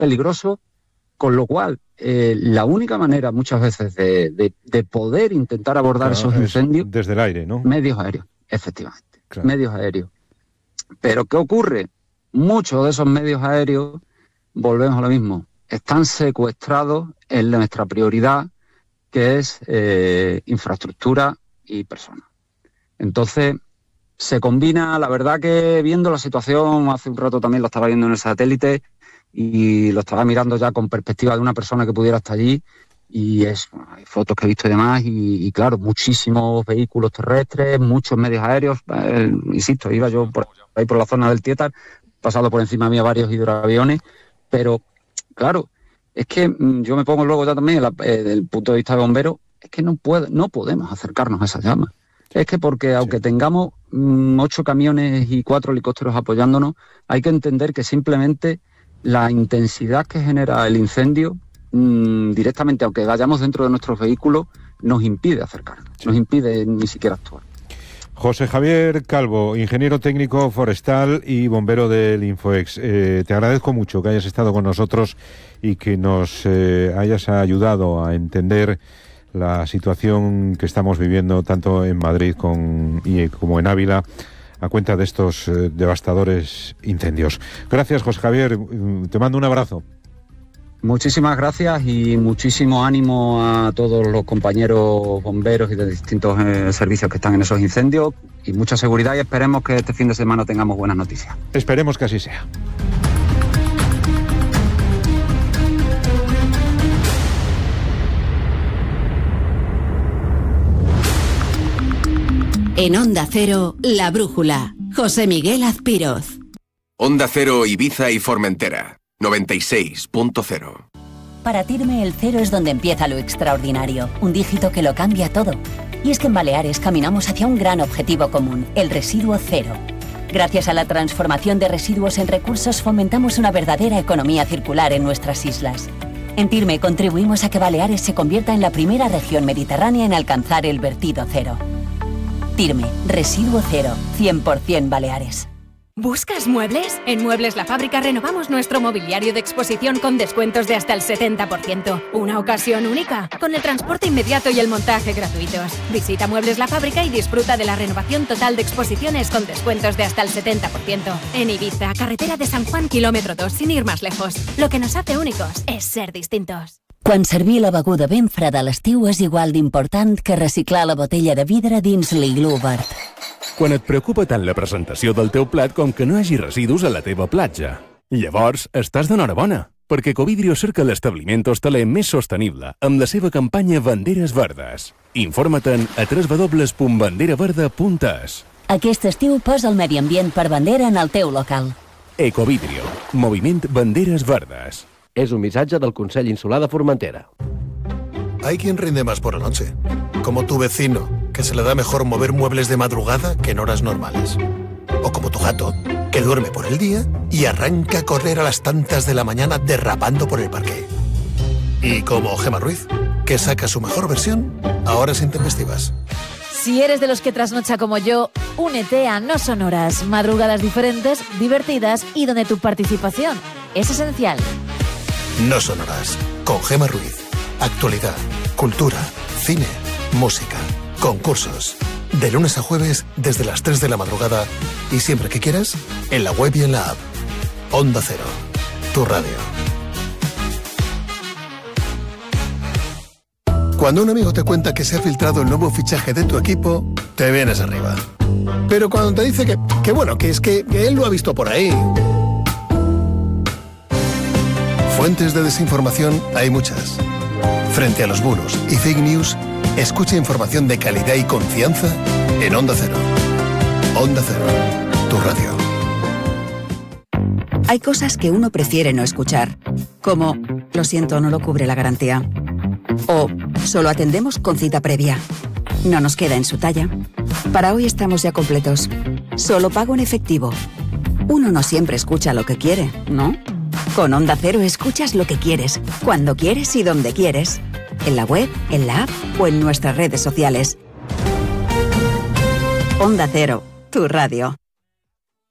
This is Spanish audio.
peligroso, con lo cual la única manera muchas veces de poder intentar abordar esos incendios... Desde el aire, ¿no? Medios aéreos, efectivamente, claro. Medios aéreos. Pero ¿qué ocurre? Muchos de esos medios aéreos, volvemos a lo mismo, están secuestrados en nuestra prioridad, que es infraestructura y personas. Entonces, se combina, la verdad que viendo la situación, hace un rato también lo estaba viendo en el satélite y lo estaba mirando ya con perspectiva de una persona que pudiera estar allí, y hay fotos que he visto y demás, y claro, muchísimos vehículos terrestres, muchos medios aéreos, insisto, iba yo por ahí por la zona del Tietar, pasado por encima mía varios hidroaviones, pero claro, es que yo me pongo luego ya también desde el punto de vista de bombero, es que no podemos acercarnos a esas llamas. Es que porque aunque tengamos 8 camiones y 4 helicópteros apoyándonos, hay que entender que simplemente la intensidad que genera el incendio directamente, aunque vayamos dentro de nuestros vehículos, nos impide acercarnos, nos impide ni siquiera actuar. José Javier Calvo, ingeniero técnico forestal y bombero del Infoex. Te agradezco mucho que hayas estado con nosotros y que nos hayas ayudado a entender la situación que estamos viviendo tanto en Madrid como en Ávila a cuenta de estos devastadores incendios. Gracias, José Javier. Te mando un abrazo. Muchísimas gracias y muchísimo ánimo a todos los compañeros bomberos y de distintos servicios que están en esos incendios, y mucha seguridad, y esperemos que este fin de semana tengamos buenas noticias. Esperemos que así sea. En Onda Cero, La Brújula, José Miguel Azpiroz. Onda Cero, Ibiza y Formentera, 96.0. Para Tirme el cero es donde empieza lo extraordinario, un dígito que lo cambia todo. Y es que en Baleares caminamos hacia un gran objetivo común, el residuo cero. Gracias a la transformación de residuos en recursos fomentamos una verdadera economía circular en nuestras islas. En Tirme contribuimos a que Baleares se convierta en la primera región mediterránea en alcanzar el vertido cero. Tirme, residuo cero, 100% Baleares. ¿Buscas muebles? En Muebles La Fábrica renovamos nuestro mobiliario de exposición con descuentos de hasta el 70%. Una ocasión única, con el transporte inmediato y el montaje gratuitos. Visita Muebles La Fábrica y disfruta de la renovación total de exposiciones con descuentos de hasta el 70%. En Ibiza, carretera de San Juan, kilómetro 2, sin ir más lejos. Lo que nos hace únicos es ser distintos. Quan servir la beguda ben freda a l'estiu és igual d'important que reciclar la botella de vidre dins l'iglú verd. Quan et preocupa tant la presentació del teu plat com que no hi hagi residus a la teva platja. Llavors, estàs d'enhorabona, perquè Ecovidrio cerca l'establiment hostaler més sostenible amb la seva campanya Banderes Verdes. Informa't-en a www.banderaverde.es. Aquest estiu posa el medi ambient per bandera en el teu local. Ecovidrio, moviment Banderes Verdes. Es un missatge del Consell Insular de Formentera. Hay quien rinde más por la noche, como tu vecino, que se le da mejor mover muebles de madrugada que en horas normales. O como tu gato, que duerme por el día y arranca a correr a las tantas de la mañana derrapando por el parque. Y como Gemma Ruiz, que saca su mejor versión a horas intempestivas. Si eres de los que trasnocha como yo, únete a No Son Horas, madrugadas diferentes, divertidas y donde tu participación es esencial. No Son Horas, con Gemma Ruiz. Actualidad, cultura, cine, música, concursos. De lunes a jueves, desde las 3 de la madrugada y siempre que quieras, en la web y en la app. Onda Cero, tu radio. Cuando un amigo te cuenta que se ha filtrado el nuevo fichaje de tu equipo, te vienes arriba. Pero cuando te dice que bueno, que es que él lo ha visto por ahí. Fuentes de desinformación hay muchas. Frente a los bulos y fake news, escucha información de calidad y confianza en Onda Cero. Onda Cero, tu radio. Hay cosas que uno prefiere no escuchar, como lo siento, no lo cubre la garantía. O solo atendemos con cita previa. No nos queda en su talla. Para hoy estamos ya completos. Solo pago en efectivo. Uno no siempre escucha lo que quiere, ¿no? Con Onda Cero escuchas lo que quieres, cuando quieres y donde quieres. En la web, en la app o en nuestras redes sociales. Onda Cero, tu radio.